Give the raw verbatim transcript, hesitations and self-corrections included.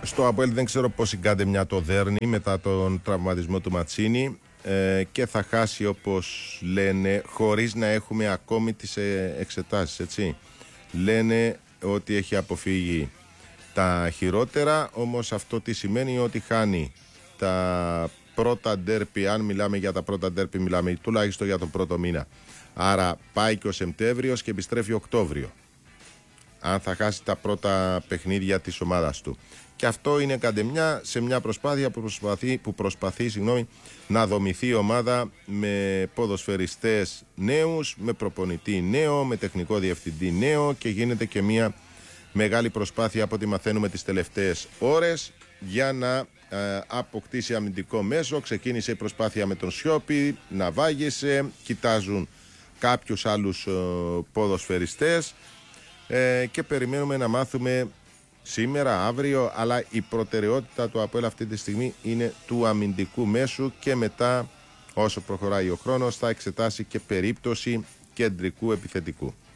Στο ΑΠΟΕΛ δεν ξέρω πώς συγκάντε μια το δέρνει μετά τον τραυματισμό του Ματσίνη ε, και θα χάσει, όπως λένε, χωρίς να έχουμε ακόμη τις ε, εξετάσεις, έτσι. Λένε ότι έχει αποφύγει τα χειρότερα, όμως αυτό τι σημαίνει? Ότι χάνει τα πρώτα ντέρπι. Αν μιλάμε για τα πρώτα ντέρπι, μιλάμε τουλάχιστον για τον πρώτο μήνα. Άρα πάει και ο Σεπτέμβριος και επιστρέφει Οκτώβριο, αν θα χάσει τα πρώτα παιχνίδια της ομάδας του. Και αυτό είναι καντεμιά σε μια προσπάθεια που προσπαθεί, που προσπαθεί συγγνώμη, να δομηθεί η ομάδα με ποδοσφαιριστές νέους, με προπονητή νέο, με τεχνικό διευθυντή νέο, και γίνεται και μια μεγάλη προσπάθεια, από ό,τι μαθαίνουμε τις τελευταίες ώρες, για να ε, αποκτήσει αμυντικό μέσο. Ξεκίνησε η προσπάθεια με τον Σιώπη, να βάγισε, κοιτάζουν κάποιους άλλους ε, ποδοσφαιριστές ε, και περιμένουμε να μάθουμε σήμερα, αύριο, αλλά η προτεραιότητα του ΑΠΟΕΛ αυτή τη στιγμή είναι του αμυντικού μέσου, και μετά, όσο προχωράει ο χρόνος, θα εξετάσει και περίπτωση κεντρικού επιθετικού.